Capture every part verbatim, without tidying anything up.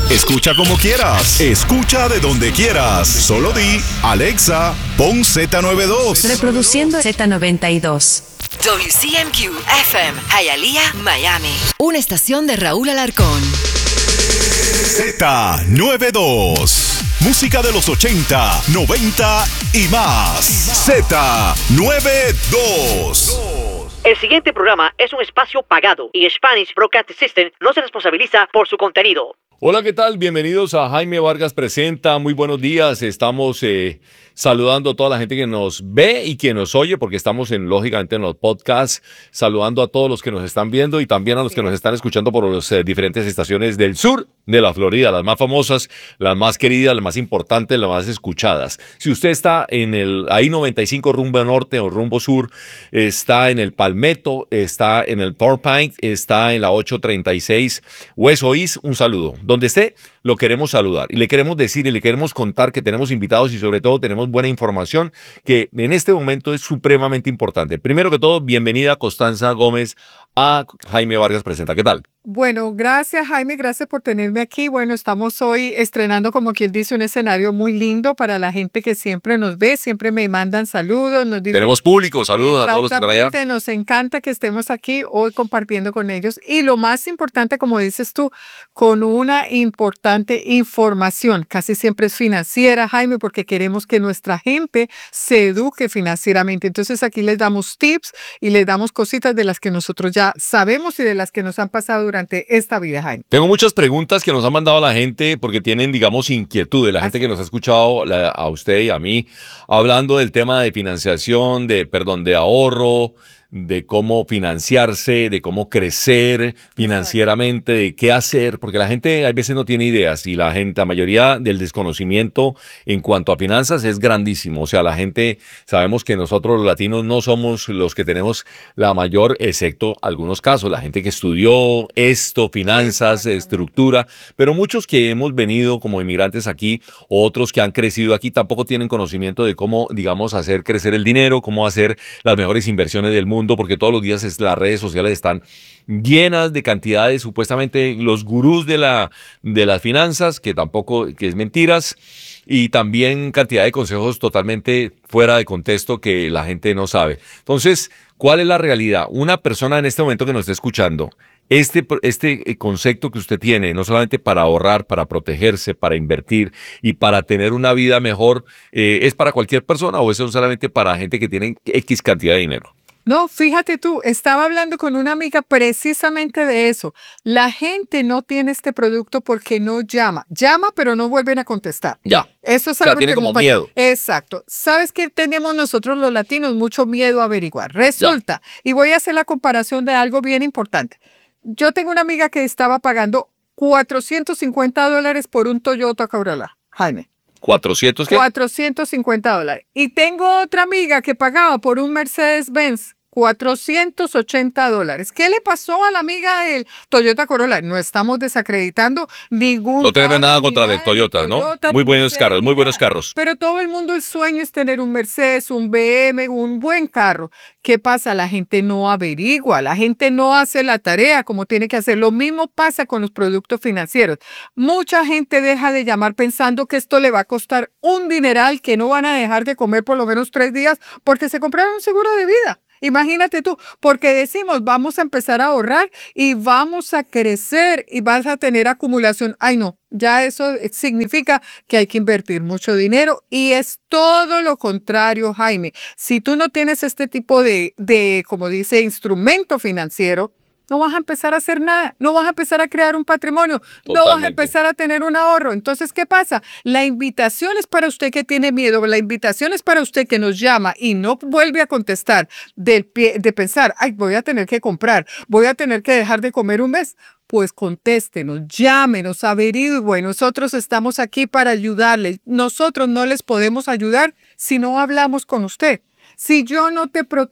Escucha como quieras. Escucha de donde quieras. Solo di, Alexa, pon Z noventa y dos. Reproduciendo Z noventa y dos. W C M Q F M, Hialeah, Miami. Una estación de Raúl Alarcón. Z noventa y dos. Música de los ochenta, noventa y más. Z noventa y dos. El siguiente programa es un espacio pagado y Spanish Broadcasting System no se responsabiliza por su contenido. Hola, ¿qué tal? Bienvenidos a Jaime Vargas Presenta. Muy buenos días. Estamos eh, saludando a toda la gente que nos ve y que nos oye, porque estamos en, lógicamente, en los podcasts, saludando a todos los que nos están viendo y también a los que nos están escuchando por las eh, diferentes estaciones del sur de la Florida, las más famosas, las más queridas, las más importantes, las más escuchadas. Si usted está en el I noventa y cinco rumbo norte o rumbo sur, está en el Palmetto, está en el Turnpike, está en la ocho treinta y seis West Oís, un saludo. Donde esté, lo queremos saludar y le queremos decir y le queremos contar que tenemos invitados y sobre todo tenemos buena información que en este momento es supremamente importante. Primero que todo, bienvenida Constanza Gómez a Jaime Vargas Presenta. ¿Qué tal? Bueno, gracias Jaime, gracias por tenerme aquí. Bueno, estamos hoy estrenando, como quien dice, un escenario muy lindo para la gente que siempre nos ve, siempre me mandan saludos. Nos dicen, tenemos público, saludos a todos los que están allá. Nos encanta que estemos aquí hoy compartiendo con ellos y lo más importante, como dices tú, con una importante información, casi siempre es financiera, Jaime, porque queremos que nuestra gente se eduque financieramente. Entonces aquí les damos tips y les damos cositas de las que nosotros ya sabemos y de las que nos han pasado durante esta vida, Jaime. Tengo muchas preguntas que nos ha mandado la gente porque tienen, digamos, inquietudes. La gente que nos ha escuchado, la, a usted y a mí, hablando del tema de financiación, de, perdón, de ahorro, de cómo financiarse, de cómo crecer financieramente, de qué hacer, porque la gente a veces no tiene ideas y la gente, la mayoría del desconocimiento en cuanto a finanzas es grandísimo. O sea, la gente, sabemos que nosotros los latinos no somos los que tenemos la mayor, excepto algunos casos, la gente que estudió esto, finanzas, estructura, pero muchos que hemos venido como inmigrantes aquí, otros que han crecido aquí, tampoco tienen conocimiento de cómo, digamos, hacer crecer el dinero, cómo hacer las mejores inversiones del mundo, porque todos los días es, las redes sociales están llenas de cantidades, supuestamente los gurús de, la, de las finanzas, que tampoco, que es mentiras, y también cantidad de consejos totalmente fuera de contexto que la gente no sabe. Entonces, ¿cuál es la realidad? Una persona en este momento que nos está escuchando, Este, este concepto que usted tiene, no solamente para ahorrar, para protegerse, para invertir y para tener una vida mejor, eh, ¿es para cualquier persona o es solamente para gente que tiene X cantidad de dinero? No, fíjate tú, estaba hablando con una amiga precisamente de eso. La gente no tiene este producto porque no llama. Llama, pero no vuelven a contestar. Ya. Eso es algo, o sea, que tiene como miedo. Exacto. ¿Sabes qué tenemos nosotros los latinos? Mucho miedo a averiguar. Resulta, ya. Y voy a hacer la comparación de algo bien importante. Yo tengo una amiga que estaba pagando cuatrocientos cincuenta dólares por un Toyota Corolla, Jaime. ¿cuatrocientos qué? cuatrocientos cincuenta dólares. Y tengo otra amiga que pagaba por un Mercedes-Benz cuatrocientos ochenta dólares. ¿Qué le pasó a la amiga del Toyota Corolla? No estamos desacreditando ningún... No tengo nada contra el Toyota, ¿no? Toyota, muy buenos carros, muy buenos carros. Pero todo el mundo, el sueño es tener un Mercedes, un B M, un buen carro. ¿Qué pasa? La gente no averigua, la gente no hace la tarea como tiene que hacer. Lo mismo pasa con los productos financieros. Mucha gente deja de llamar pensando que esto le va a costar un dineral, que no van a dejar de comer por lo menos tres días porque se compraron un seguro de vida. Imagínate tú, porque decimos vamos a empezar a ahorrar y vamos a crecer y vas a tener acumulación. Ay, no, ya eso significa que hay que invertir mucho dinero y es todo lo contrario, Jaime. Si tú no tienes este tipo de, de, como dice, instrumento financiero, no vas a empezar a hacer nada, no vas a empezar a crear un patrimonio, Totalmente. no vas a empezar a tener un ahorro. Entonces, ¿qué pasa? La invitación es para usted que tiene miedo, la invitación es para usted que nos llama y no vuelve a contestar del pie, de pensar, ay, voy a tener que comprar, voy a tener que dejar de comer un mes. Pues contéstenos, llámenos, averigüe. Nosotros estamos aquí para ayudarles. Nosotros no les podemos ayudar si no hablamos con usted. Si yo no te protejo,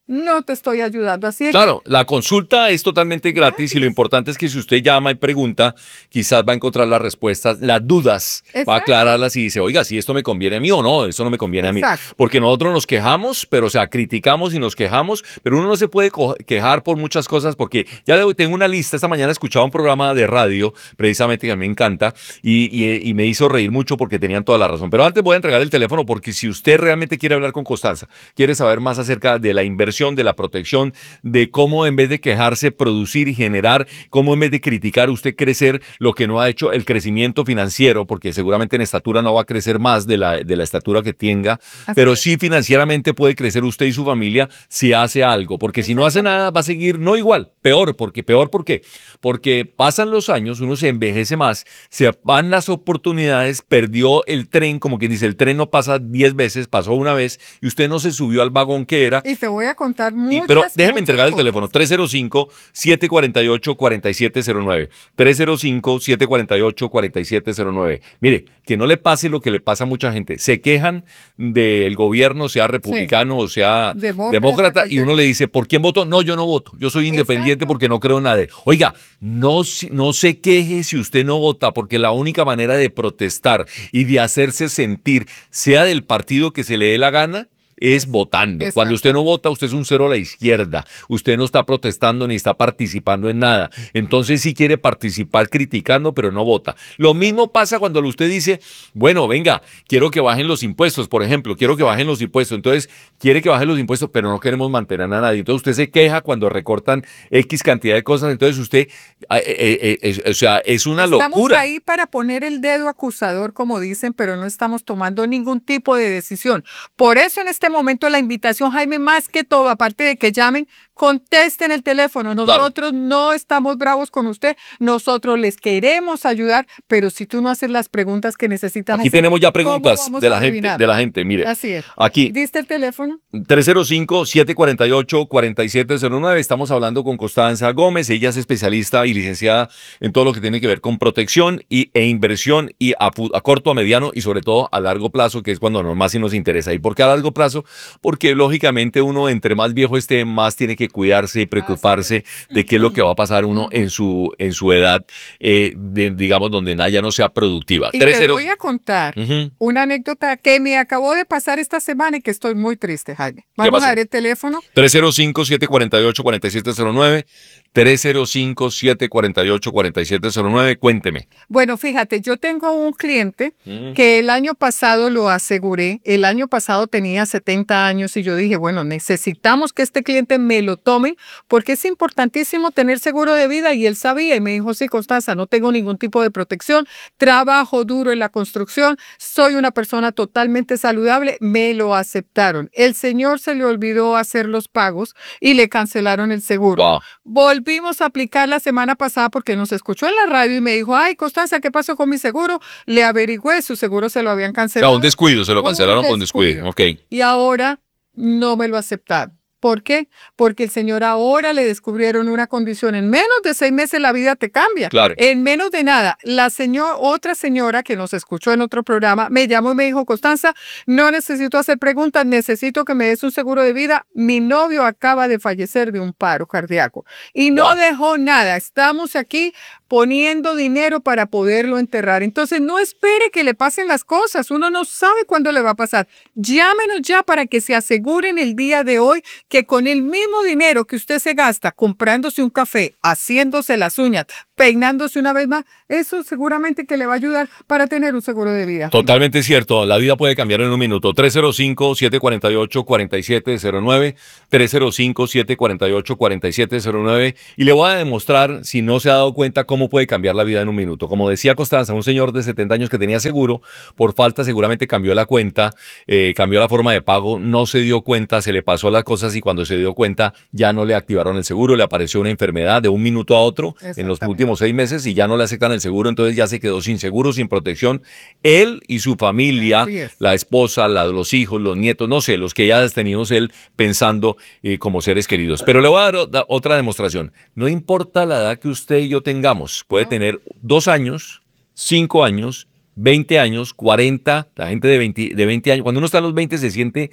no te estoy ayudando. Así es Claro, la consulta es totalmente gratis y lo importante es que si usted llama y pregunta, quizás va a encontrar las respuestas, las dudas, va a Exacto. aclararlas y dice, oiga, si esto me conviene a mí o no, esto no me conviene a mí. Exacto. Porque nosotros nos quejamos, pero o sea, criticamos y nos quejamos, pero uno no se puede co- quejar por muchas cosas porque ya le- tengo una lista, esta mañana escuchaba un programa de radio, precisamente que a mí me encanta, y, y- y me hizo reír mucho porque tenían toda la razón. Pero antes voy a entregar el teléfono porque si usted realmente quiere hablar con Constanza, quiere saber más acerca de la inversión, de la protección, de cómo en vez de quejarse, producir y generar, cómo en vez de criticar usted crecer lo que no ha hecho el crecimiento financiero, porque seguramente en estatura no va a crecer más de la, de la estatura que tenga, Así pero es. sí financieramente puede crecer usted y su familia si hace algo, porque si no hace nada va a seguir no igual, peor, porque peor, ¿por qué? Porque pasan los años, uno se envejece más, se van las oportunidades, perdió el tren, como quien dice, el tren no pasa diez veces, pasó una vez y usted no se subió al vagón que era. Y te voy a contar Y- muchas pero déjeme muchas entregar el cosas. teléfono, tres cero cinco, siete cuatro ocho, cuatro siete cero nueve, tres cero cinco, siete cuatro ocho, cuatro siete cero nueve. Mire, que no le pase lo que le pasa a mucha gente. Se quejan del gobierno, sea republicano o sea Demócrata, demócrata, y cualquier- uno le dice, ¿por quién voto? No, yo no voto, yo soy independiente Exacto. porque no creo en nadie. Oiga, no, si- no se queje si usted no vota, porque la única manera de protestar y de hacerse sentir, sea del partido que se le dé la gana, es votando. Exacto. Cuando usted no vota, usted es un cero a la izquierda. Usted no está protestando ni está participando en nada. Entonces sí quiere participar criticando, pero no vota. Lo mismo pasa cuando usted dice, bueno, venga, quiero que bajen los impuestos, por ejemplo, quiero que bajen los impuestos. Entonces quiere que bajen los impuestos, pero no queremos mantener a nadie. Entonces usted se queja cuando recortan X cantidad de cosas. Entonces usted, eh, eh, eh, eh, o sea, es una Estamos locura. ahí para poner el dedo acusador, como dicen, pero no estamos tomando ningún tipo de decisión. Por eso en este momento la invitación, Jaime, más que todo, aparte de que llamen, contesten el teléfono. Nosotros no estamos bravos con usted, nosotros les queremos ayudar, pero si tú no haces las preguntas que necesitas Aquí hacer, tenemos ya ¿cómo preguntas vamos de a la gente, adivinar? de la gente. Mire, Así es. aquí. ¿Diste el teléfono? tres cero cinco, siete cuatro ocho, cuatro siete cero nueve. Estamos hablando con Constanza Gómez. Ella es especialista y licenciada en todo lo que tiene que ver con protección y, e inversión y a, fu- a corto, a mediano y sobre todo a largo plazo, que es cuando nos más sí nos interesa. ¿Y por qué a largo plazo? Porque lógicamente uno entre más viejo esté, más tiene que cuidarse y preocuparse de qué es lo que va a pasar uno en su, en su edad, eh, de- digamos, donde nada ya no sea productiva. Y tres te cero voy a contar Ujú. una anécdota que me acabó de pasar esta semana y que estoy muy triste, Jaime. Vamos pasó? a dar el teléfono. tres cero cinco, siete cuatro ocho, cuatro siete cero nueve, tres cero cinco, siete cuatro ocho, cuatro siete cero nueve. Cuénteme. Bueno, fíjate, yo tengo un cliente Mm. que el año pasado lo aseguré. El año pasado tenía setenta años y yo dije, bueno, necesitamos que este cliente me lo tome porque es importantísimo tener seguro de vida y él sabía y me dijo, sí, Constanza, no tengo ningún tipo de protección, trabajo duro en la construcción, soy una persona totalmente saludable, me lo aceptaron. El señor se le olvidó hacer los pagos y le cancelaron el seguro. Wow. Volvimos a aplicar la semana pasada porque nos escuchó en la radio y me dijo, ay, Constanza, ¿qué pasó con mi seguro? Le averigüé, su seguro se lo habían cancelado. Claro, un descuido, se lo Un cancelaron por un descuido. descuido. Ok. Y ahora no me lo aceptaron. ¿Por qué? Porque el señor ahora le descubrieron una condición. En menos de seis meses la vida te cambia. Claro. En menos de nada. La señor, otra señora que nos escuchó en otro programa me llamó y me dijo, Constanza, no necesito hacer preguntas, necesito que me des un seguro de vida. Mi novio acaba de fallecer de un paro cardíaco y no Wow. dejó nada. Estamos aquí poniendo dinero para poderlo enterrar. Entonces no espere que le pasen las cosas. Uno no sabe cuándo le va a pasar. Llámenos ya para que se aseguren el día de hoy que con el mismo dinero que usted se gasta comprándose un café, haciéndose las uñas, peinándose una vez más, eso seguramente que le va a ayudar para tener un seguro de vida. Totalmente cierto. La vida puede cambiar en un minuto. tres cero cinco, siete cuatro ocho, cuatro siete cero nueve, tres cero cinco, siete cuatro ocho, cuatro siete cero nueve. Y le voy a demostrar, si no se ha dado cuenta, cómo puede cambiar la vida en un minuto. Como decía Constanza, un señor de setenta años que tenía seguro, por falta seguramente cambió la cuenta, eh, cambió la forma de pago, no se dio cuenta, se le pasó las cosas y cuando se dio cuenta ya no le activaron el seguro, le apareció una enfermedad de un minuto a otro en los últimos seis meses y ya no le aceptan el seguro, entonces ya se quedó sin seguro, sin protección. Él y su familia, Así es. la esposa, la, los hijos, los nietos, no sé, los que ya tenido él pensando eh, como seres queridos. Pero le voy a dar o- da- otra demostración. No importa la edad que usted y yo tengamos, puede tener dos años, cinco años, veinte años, cuarenta, la gente de veinte, de veinte años. Cuando uno está en los veinte se siente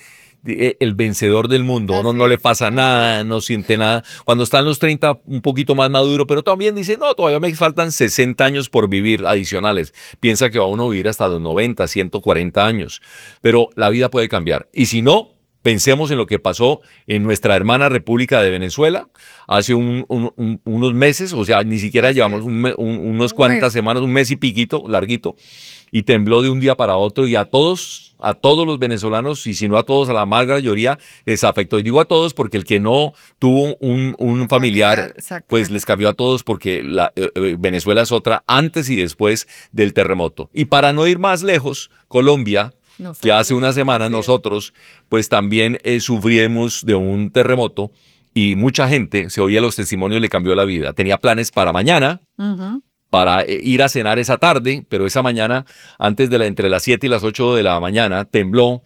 eh, el vencedor del mundo, no, no le pasa nada, no siente nada. Cuando está en los treinta, un poquito más maduro, pero también dice, no, todavía me faltan sesenta años por vivir adicionales. Piensa que va uno a vivir hasta los noventa, ciento cuarenta años, pero la vida puede cambiar. Y si no, pensemos en lo que pasó en nuestra hermana República de Venezuela hace un, un, un, unos meses, o sea, ni siquiera llevamos un, un, unos cuantas semanas, un mes y piquito, larguito, y tembló de un día para otro y a todos, a todos los venezolanos, y si no a todos, a la más mayoría, les afectó. Y digo a todos porque el que no tuvo un, un familiar, pues les cambió a todos porque la, eh, Venezuela es otra antes y después del terremoto. Y para no ir más lejos, Colombia, nosotros, que hace una semana nosotros pues también eh, sufrimos de un terremoto y mucha gente, se oía los testimonios, le cambió la vida. Tenía planes para mañana, uh-huh. para eh, ir a cenar esa tarde, pero esa mañana, antes de la, entre las siete y las ocho de la mañana, tembló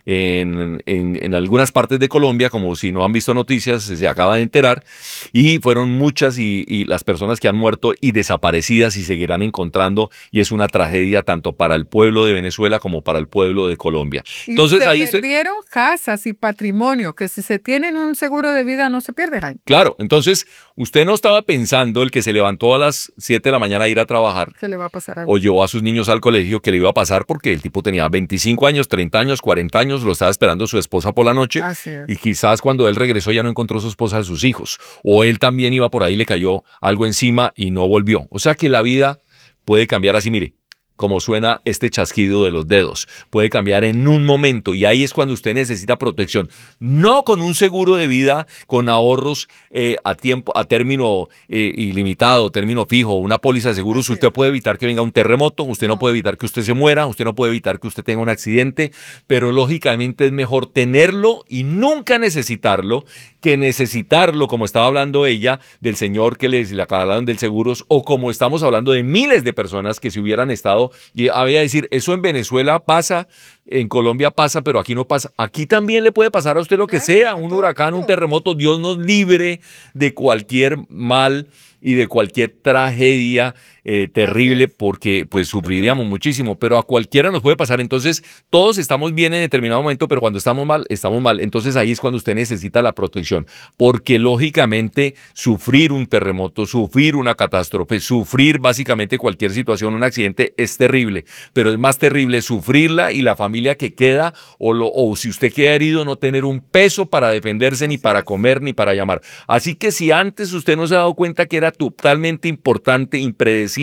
en, en, en algunas partes de Colombia, como si no han visto noticias, se acaba de enterar, y fueron muchas y, y las personas que han muerto y desaparecidas y seguirán encontrando, y es una tragedia tanto para el pueblo de Venezuela como para el pueblo de Colombia. Entonces, y ahí se perdieron estoy... casas y patrimonio, que si se tienen un seguro de vida no se pierde. Claro, entonces usted no estaba pensando el que se levantó a las siete de la mañana a ir a trabajar, se le va a pasar algo. O llevó a sus niños al colegio, que le iba a pasar porque el tipo tenía veinticinco años, treinta años, cuarenta años, lo estaba esperando su esposa por la noche, y quizás cuando él regresó ya no encontró su esposa de sus hijos, o él también iba por ahí, le cayó algo encima y no volvió. O sea que la vida puede cambiar así, mire, como suena este chasquido de los dedos, puede cambiar en un momento, y ahí es cuando usted necesita protección, no con un seguro de vida, con ahorros eh, a tiempo, a término eh, ilimitado, término fijo, una póliza de seguros. Usted puede evitar que venga un terremoto, usted no puede evitar que usted se muera, usted no puede evitar que usted tenga un accidente, pero lógicamente es mejor tenerlo y nunca necesitarlo que necesitarlo, como estaba hablando ella del señor que les le acabaron del seguros, o como estamos hablando de miles de personas que si hubieran estado. Y había decir, eso en Venezuela pasa, en Colombia pasa, pero aquí no pasa. Aquí también le puede pasar a usted lo que sea, un huracán, un terremoto. Dios nos libre de cualquier mal y de cualquier tragedia eh, terrible, porque pues sufriríamos muchísimo, pero a cualquiera nos puede pasar. Entonces todos estamos bien en determinado momento, pero cuando estamos mal, estamos mal. Entonces ahí es cuando usted necesita la protección, porque lógicamente sufrir un terremoto, sufrir una catástrofe, sufrir básicamente cualquier situación, un accidente, es terrible, pero es más terrible sufrirla y la familia que queda, o, lo, o si usted queda herido, no tener un peso para defenderse, ni para comer, ni para llamar. Así que si antes usted no se ha dado cuenta que era totalmente importante, impredecible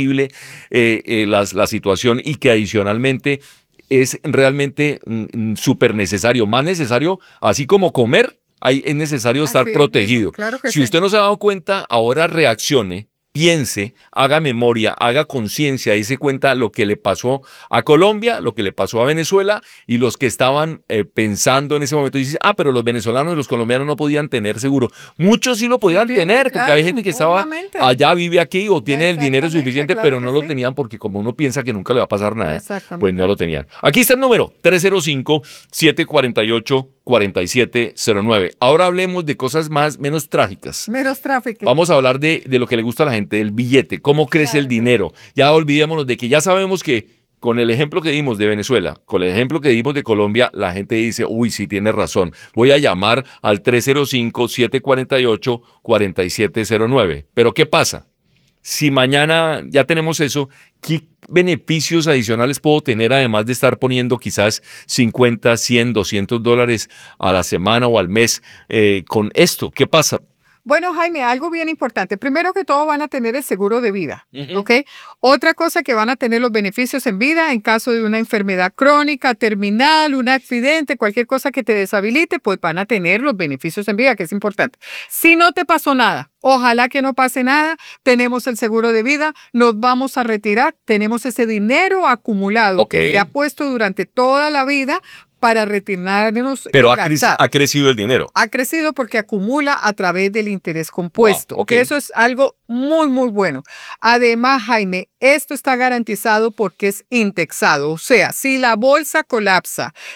eh, eh, la, la situación, y que adicionalmente es realmente mm, súper necesario, más necesario, así como comer, ahí es necesario estar así, protegido. Claro que si sí. Usted no se ha dado cuenta, ahora reaccione, piense, haga memoria, haga conciencia y se cuenta lo que le pasó a Colombia, lo que le pasó a Venezuela, y los que estaban eh, pensando en ese momento dicen, ah, pero los venezolanos y los colombianos no podían tener seguro. Muchos sí lo podían sí, tener, porque claro, hay gente que estaba allá, vive aquí o tiene el dinero suficiente, claro, pero no lo sí. tenían porque como uno piensa que nunca le va a pasar nada, pues no lo tenían. Aquí está el número, tres cero cinco, siete cuatro ocho, cuatro siete cero nueve. Ahora hablemos de cosas más, menos trágicas. Menos trágicas. Vamos a hablar de, de lo que le gusta a la gente, del billete, cómo crece claro. el dinero. Ya olvidémonos de que ya sabemos que con el ejemplo que dimos de Venezuela, con el ejemplo que dimos de Colombia, la gente dice, uy, sí tienes razón, voy a llamar al tres cero cinco, siete cuatro ocho, cuatro siete cero nueve. Pero ¿qué pasa? Si mañana ya tenemos eso, ¿qué beneficios adicionales puedo tener además de estar poniendo quizás cincuenta, cien, doscientos dólares a la semana o al mes eh, con esto? ¿Qué pasa? Bueno, Jaime, algo bien importante. Primero que todo van a tener el seguro de vida, uh-huh. ¿ok? Otra cosa que van a tener los beneficios en vida en caso de una enfermedad crónica, terminal, un accidente, cualquier cosa que te deshabilite, pues van a tener los beneficios en vida, que es importante. Si no te pasó nada, ojalá que no pase nada, tenemos el seguro de vida, nos vamos a retirar, tenemos ese dinero acumulado okay. que ha puesto durante toda la vida para retirarnos. Pero ha, cre- ha crecido el dinero. Ha crecido porque acumula a través del interés compuesto, wow, okay. que eso es algo muy, muy bueno. Además, Jaime, esto está garantizado porque es indexado. O sea, si la bolsa colapsa,